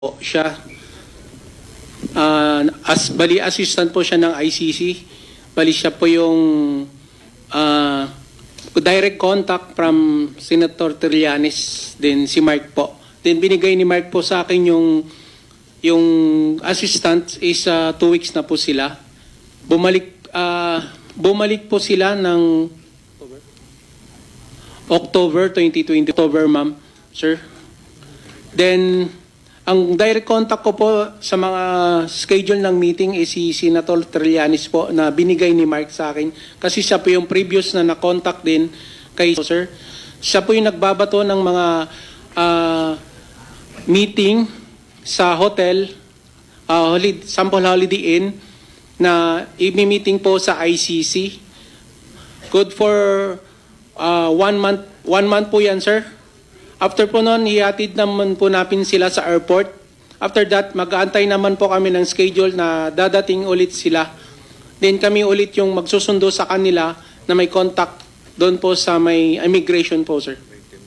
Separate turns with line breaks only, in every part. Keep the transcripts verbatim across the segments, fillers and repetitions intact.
po siya. Uh, as bali assistant po siya ng I C C. Bali siya po yung uh, direct contact from Senator Trillanes, din si Mark po. Then binigay ni Mark po sa akin yung yung assistant is uh, two weeks na po sila. Bumalik uh, bumalik po sila ng October twenty twenty. October, ma'am, sir. Then ang direct contact ko po sa mga schedule ng meeting is si Senator Trillanes po na binigay ni Mark sa akin kasi siya po yung previous na na-contact din kay sir. Siya po yung nagbabato ng mga uh, meeting sa hotel, uh, holiday, Sample Holiday Inn na i-meeting po sa I C C. Good for uh, one month, one month po yan, sir. After po noon, hihatid naman po natin sila sa airport. After that, mag-aantay naman po kami ng schedule na dadating ulit sila. Then kami ulit yung magsusundo sa kanila na may contact doon po sa may immigration po, sir.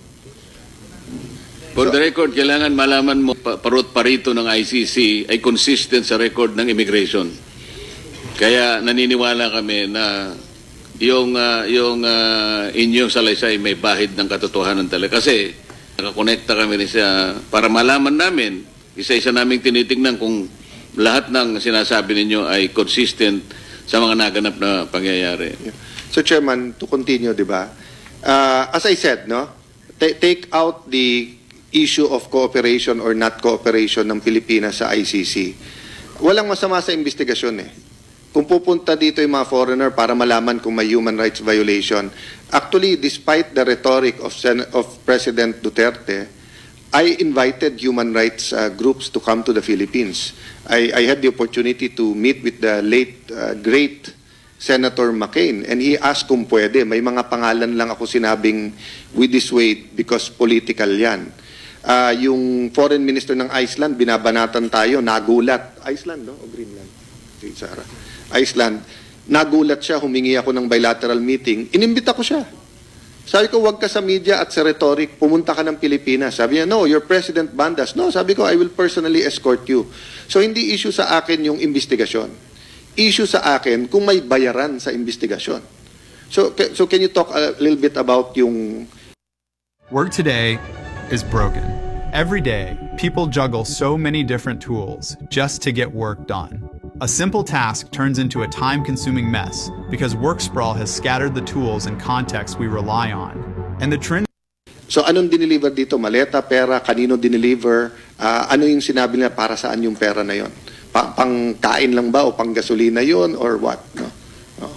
For the record, kailangan malaman mo parot parito ng I C C ay consistent sa record ng immigration. Kaya naniniwala kami na yung, uh, yung uh, inyong salaysay may bahid ng katotohanan talaga. Kasi nakakonekta kami rin siya para malaman namin, isa-isa naming tinitingnan kung lahat ng sinasabi ninyo ay consistent sa mga naganap na pangyayari.
Yeah. So, Chairman, to continue, di ba? Uh, as I said, no, take out the issue of cooperation or not cooperation ng Pilipinas sa I C C. Walang masama sa investigasyon eh. Kung pupunta dito yung mga foreigner para malaman kung may human rights violation, actually, despite the rhetoric of, Sen- of President Duterte, I invited human rights uh, groups to come to the Philippines. I, I had the opportunity to meet with the late, uh, great Senator McCain, and he asked kung pwede. May mga pangalan lang ako sinabing we dissuade because political yan. Uh, yung foreign minister ng Iceland, binabanatan tayo, nagulat. Iceland, no? O Greenland? Si Sarah. Iceland, nagulat siya, humingi ako ng bilateral meeting, inimbita ko siya. Sabi ko, wag ka sa media at sa rhetoric, pumunta ka ng Pilipinas. Sabi niya, no, your president banned us. No, sabi ko, I will personally escort you. So, hindi issue sa akin yung investigasyon. Issue sa akin kung may bayaran sa investigasyon. So, so can you talk a little bit about yung...
Work today is broken. Every day, people juggle so many different tools just to get work done. A simple task turns into a time-consuming mess because work sprawl has scattered the tools and contexts we rely on. And the trend...
So anong dineliver dito? Maleta, pera, kanino dineliver? Uh, ano yung sinabi nila para saan yung pera na yon? Pa pangkain lang ba o pang gasolina yon or what? No? Oh.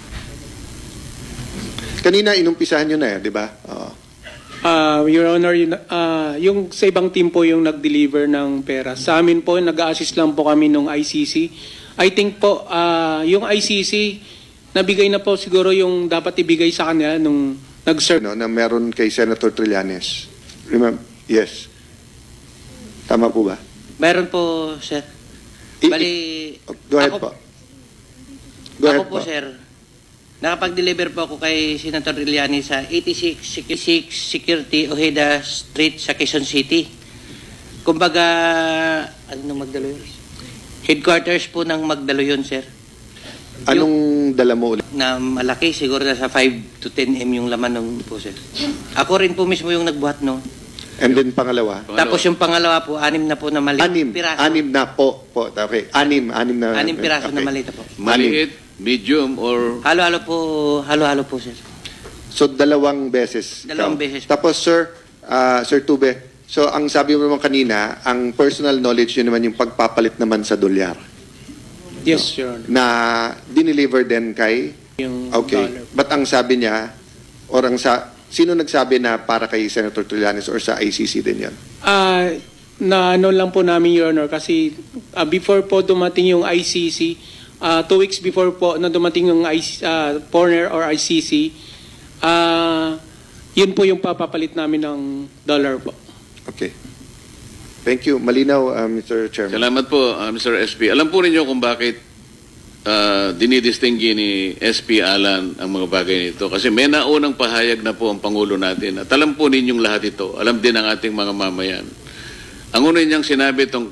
Kanina inumpisahan nyo na eh, di ba? Oh.
Uh, Your Honor, yun, uh, yung sa ibang team po yung nag-deliver ng pera. Sa amin po, nag-a-assist lang po kami nung I C C. I think po, uh, yung I C C, nabigay na po siguro yung dapat ibigay sa kanila nung nag-serve.
No, na meron kay Senator Trillanes. Remember? Yes. Tama po ba?
Meron po, sir.
I
Bali,
go ahead
ako,
po. Go
ako
ahead
po,
po,
sir. Nakapag-deliver po ako kay Senator Trillanes sa eighty-six Security Ojeda Street sa Quezon City. Kumbaga, ano nang Magdaloyon? Headquarters po ng Magdaloyon, sir.
Anong yung, dala mo ulit?
Na malaki, siguro na sa five to ten M yung laman ng po, sir. Ako rin po mismo yung nagbuhat, no?
And then pangalawa?
pangalawa? Tapos yung pangalawa po, anim na po na maliit.
Anim.
Piraso.
Anim na po. po. Okay. Anim. Anim na.
Anim piraso
okay.
na maliit po.
Maliit, medium, or...
Halo-halo po, halo-halo po, sir.
So, dalawang beses.
Dalawang
so,
beses.
Tapos, sir, uh, Sir Tube, so, ang sabi mo naman kanina, ang personal knowledge yun naman yung pagpapalit naman sa dolyar.
Yes,
no?
Your Honor.
Na dineliver din kay...
Yung
okay.
dollar.
But ang sabi niya, or ang sa... Sino nagsabi na para kay Senator Trillanes or sa I C C din yan?
Uh, na ano lang po namin, Your Honor, kasi uh, before po dumating yung I C C, uh, two weeks before po na dumating yung I C C, uh, foreigner or I C C, uh, yun po yung papapalit namin ng dollar po.
Okay. Thank you. Malinaw, uh, Mister Chairman.
Salamat po, uh, Mister S P. Alam po ninyo kung bakit uh, dinidistinggi ni S P Alan ang mga bagay nito. Kasi may naunang pahayag na po ang Pangulo natin. At alam po ninyong lahat ito. Alam din ang ating mga mamayan Ang una niyang sinabi tong